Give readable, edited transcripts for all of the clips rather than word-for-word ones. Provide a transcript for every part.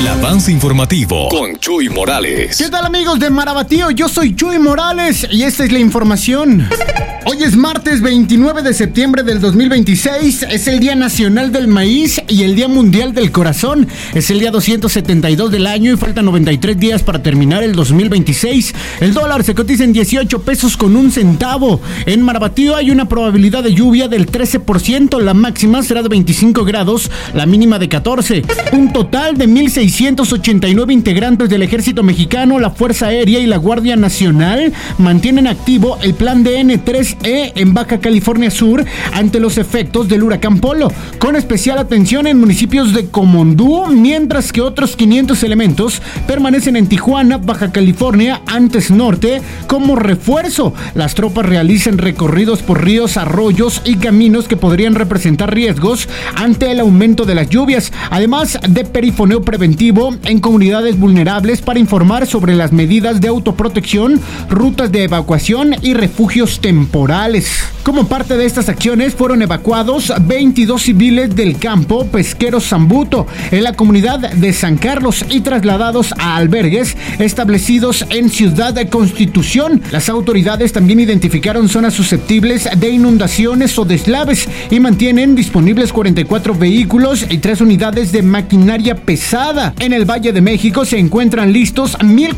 avance informativo con Chuy Morales. ¿Qué tal, amigos de Marabatío? Yo soy Chuy Morales y esta es la información. Hoy es martes 29 de septiembre del 2026, es el Día Nacional del Maíz y el Día Mundial del Corazón. Es el día 272 del año y faltan 93 días para terminar el 2026. El dólar se cotiza en 18 pesos con un centavo. En Marabatío hay una probabilidad de lluvia del 13%, la máxima será de 25 grados, la mínima de 14. Un total de 1,689 integrantes del Ejército Mexicano, la Fuerza Aérea y la Guardia Nacional mantienen activo el Plan DN3E en Baja California Sur ante los efectos del huracán Polo, con especial atención en municipios de Comondú, mientras que otros 500 elementos permanecen en Tijuana, Baja California, antes norte, como refuerzo. Las tropas realizan recorridos por ríos, arroyos y caminos que podrían representar riesgos ante el aumento de las lluvias, además de perifoneo preventivo en comunidades vulnerables para informar sobre las medidas de autoprotección, rutas de evacuación y refugios temporales. Como parte de estas acciones fueron evacuados 22 civiles del campo pesquero Zambuto en la comunidad de San Carlos y trasladados a albergues establecidos en Ciudad de Constitución. Las autoridades también identificaron zonas susceptibles de inundaciones o deslaves y mantienen disponibles 44 vehículos y 3 unidades de maquinaria pesada. En el Valle de México se encuentran listos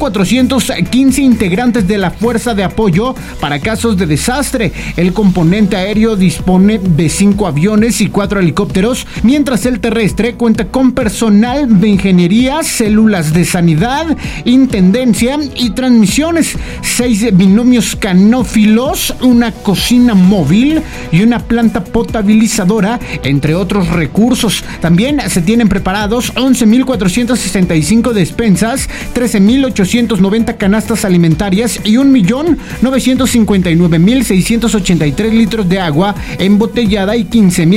1,415 integrantes de la Fuerza de Apoyo para casos de desastre. El componente aéreo dispone de 5 aviones y 4 helicópteros, mientras el terrestre cuenta con personal de ingeniería, células de sanidad, intendencia y transmisiones, 6 binomios canófilos, una cocina móvil y una planta potabilizadora, entre otros recursos. También se tienen preparados 11,465 despensas, 13,890 canastas alimentarias y 1,959,683 litros de agua embotellada y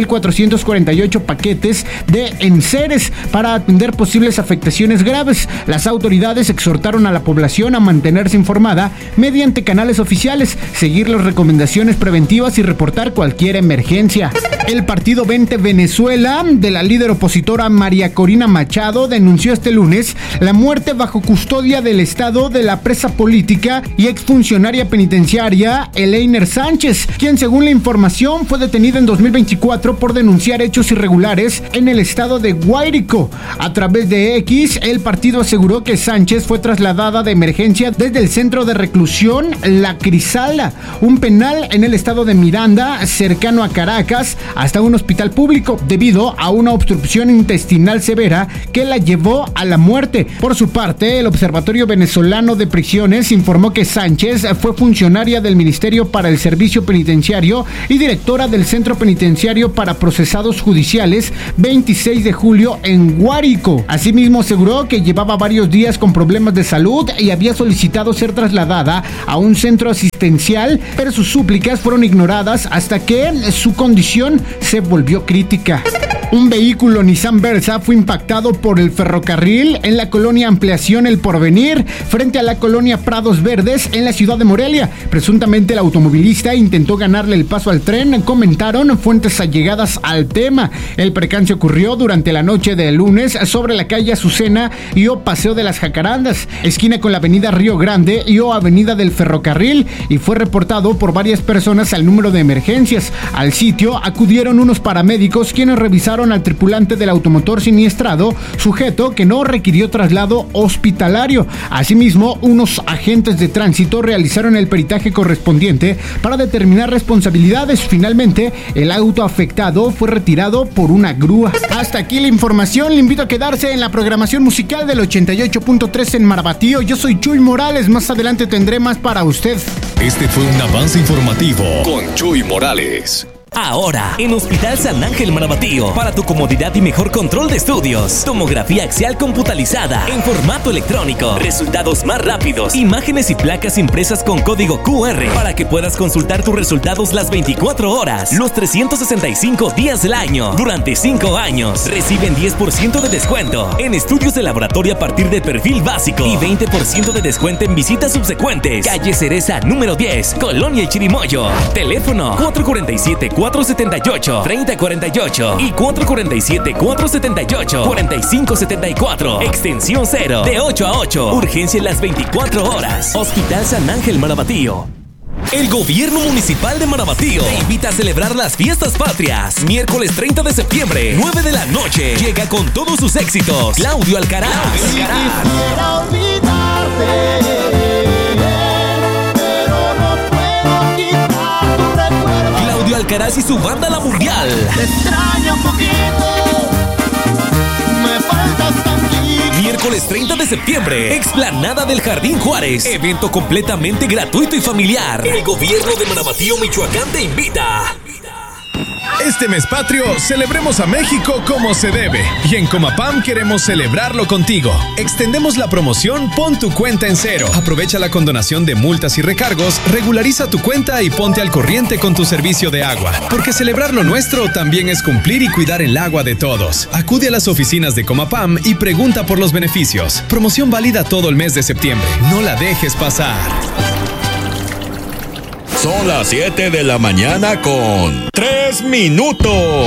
15,448 paquetes de enseres para atender posibles afectaciones graves. Las autoridades exhortaron a la población a mantenerse informada mediante canales oficiales, seguir las recomendaciones preventivas y reportar cualquier emergencia. El partido Vente Venezuela de la líder opositora María Corina Machado denunció este lunes la muerte bajo custodia del Estado de la presa política y exfuncionaria penitenciaria Eleiner Sánchez, quien según la información fue detenida en 2024 por denunciar hechos irregulares en el estado de Guárico. A través de X, el partido aseguró que Sánchez fue trasladada de emergencia desde el centro de reclusión La Crisala, un penal en el estado de Miranda, cercano a Caracas, hasta un hospital público debido a una obstrucción intestinal severa que la llevó a la muerte. Por su parte, el Observatorio Venezolano de Prisiones informó que Sánchez fue funcionaria del Ministerio para el Servicio Penitenciario y directora del Centro Penitenciario para Procesados Judiciales 26 de julio en Guárico. Asimismo, aseguró que llevaba varios días con problemas de salud y había solicitado ser trasladada a un centro asistencial, pero sus súplicas fueron ignoradas hasta que su condición se volvió crítica. Un vehículo Nissan Versa fue impactado por el ferrocarril en la colonia Ampliación El Porvenir, frente a la colonia Prados Verdes en la ciudad de Morelia. Presuntamente el automovilista intentó ganarle el paso al tren, comentaron fuentes allegadas al tema. El percance ocurrió durante la noche del lunes sobre la calle Azucena y o Paseo de las Jacarandas, esquina con la avenida Río Grande y o avenida del Ferrocarril, y fue reportado por varias personas al número de emergencias. Al sitio acudieron unos paramédicos quienes revisaron al tripulante del automotor siniestrado, sujeto que no requirió traslado hospitalario. Asimismo, unos agentes de tránsito realizaron el peritaje correspondiente para determinar responsabilidades. Finalmente, el auto afectado fue retirado por una grúa. Hasta aquí la información. Le invito a quedarse en la programación musical del 88.3 en Marabatío. Yo soy Chuy Morales. Más adelante tendré más para usted. Este fue un avance informativo con Chuy Morales. Ahora, en Hospital San Ángel Marabatío, para tu comodidad y mejor control de estudios. Tomografía axial computalizada en formato electrónico. Resultados más rápidos. Imágenes y placas impresas con código QR para que puedas consultar tus resultados las 24 horas, los 365 días del año. Durante 5 años, reciben 10% de descuento en estudios de laboratorio a partir de perfil básico y 20% de descuento en visitas subsecuentes. Calle Cereza número 10, Colonia El Chirimoyo. Teléfono 447 447-478 y 447-478-4574. Extensión 0, de 8 a 8. Urgencia en las 24 horas. Hospital San Ángel Marabatío. El gobierno municipal de Marabatío te invita a celebrar las fiestas patrias. Miércoles 30 de septiembre, 9 de la noche. Llega con todos sus éxitos Claudio Alcaraz. Quisiera olvidarte, pero no puedo quitar tu recuerdo. Claudio Alcaraz y su banda La Mundial. Te extraño un poquito, me faltas tanto. Miércoles 30 de septiembre, explanada del Jardín Juárez. Evento completamente gratuito y familiar. El gobierno de Marabatío, Michoacán te invita. Este mes patrio, celebremos a México como se debe. Y en Comapam queremos celebrarlo contigo. Extendemos la promoción Pon tu cuenta en cero. Aprovecha la condonación de multas y recargos, regulariza tu cuenta y ponte al corriente con tu servicio de agua. Porque celebrar lo nuestro también es cumplir y cuidar el agua de todos. Acude a las oficinas de Comapam y pregunta por los beneficios. Promoción válida todo el mes de septiembre. No la dejes pasar. Son las 7 de la mañana con 3 minutos.